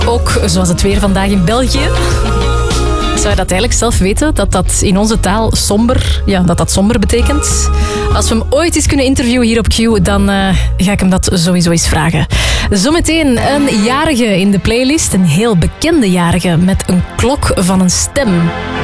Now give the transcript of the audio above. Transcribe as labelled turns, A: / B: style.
A: ook zoals het weer vandaag in België. Zou je dat eigenlijk zelf weten? Dat in onze taal somber, dat somber betekent? Als we hem ooit eens kunnen interviewen hier op Q, dan ga ik hem dat sowieso eens vragen. Zometeen een jarige in de playlist. Een heel bekende jarige met een klok van een stem.